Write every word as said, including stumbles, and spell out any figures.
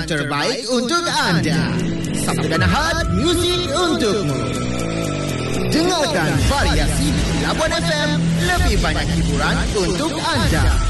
terbaik untuk anda. Sabtu dan Ahad, muzik untukmu. Dengarkan variasi Labuan F M, lebih banyak hiburan untuk anda.